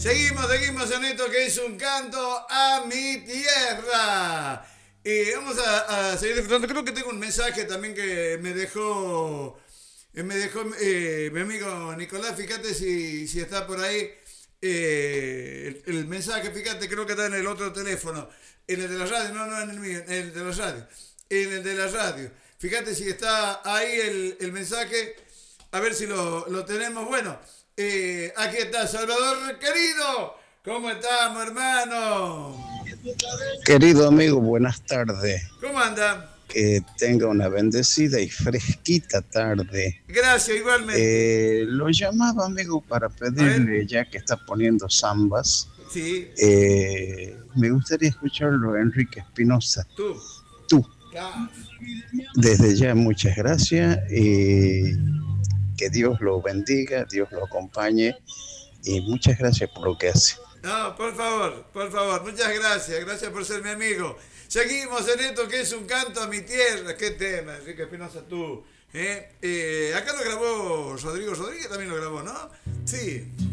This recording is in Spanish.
Seguimos en esto que es un canto a mi tierra. Y vamos a seguir disfrutando. Creo que tengo un mensaje también que me dejó mi amigo Nicolás. Fíjate si está por ahí el mensaje. Fíjate, creo que está en el otro teléfono. En el de la radio, no en el mío, en el de la radio. En el de la radio. Fíjate si está ahí el mensaje. A ver si lo tenemos. Bueno, aquí está Salvador, querido. ¿Cómo estamos, hermano? Querido amigo, buenas tardes. ¿Cómo anda? Que tenga una bendecida y fresquita tarde. Gracias, igualmente. Lo llamaba, amigo, para A ver, pedirle, ya que está poniendo zambas, sí, me gustaría escucharlo, Enrique Espinosa. tú. Tú, Claro. desde ya, muchas gracias y que Dios lo bendiga, Dios lo acompañe y muchas gracias por lo que hace. No, por favor, muchas gracias. Gracias por ser mi amigo. Seguimos en esto que es un canto a mi tierra. ¿Qué tema, Enrique Espinosa, tú? Acá lo grabó Rodrigo Rodríguez, también lo grabó, ¿no? Sí.